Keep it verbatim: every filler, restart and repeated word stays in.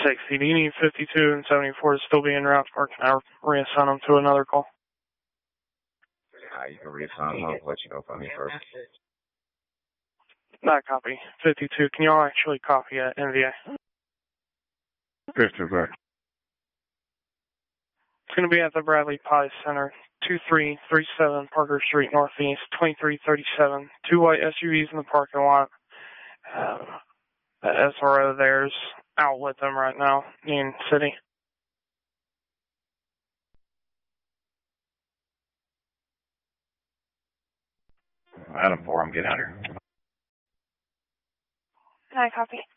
sixty. Do you need fifty-two and seventy-four to still be in route, or can I reassign them to another call? Uh, you can reassign them. I'll let you know if I need first. Not copy. fifty-two. Can y'all actually copy at N V A? fifty-two. It's going to be at the Bradley Pie Center, two three three seven Parker Street Northeast, twenty-three thirty-seven. Two white S U Vs in the parking lot. Uh, the S R O there's out with them right now in City. Adam four, I'm getting out of here. Can I copy?